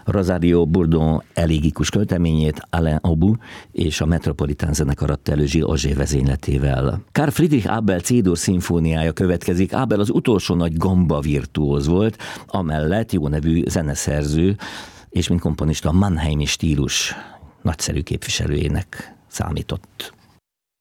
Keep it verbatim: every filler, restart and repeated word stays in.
Rosario Bourdon elégikus költeményét Alain Aubu és a Metropolitán zenekar adta elő Gilles Auger vezényletével. Karl Friedrich Abel C-dur szimfóniája következik. Abel az utolsó nagy gamba virtuóz volt, amellett jó nevű zeneszerző, és mint komponista a mannheimi stílus nagyszerű képviselőjének számított.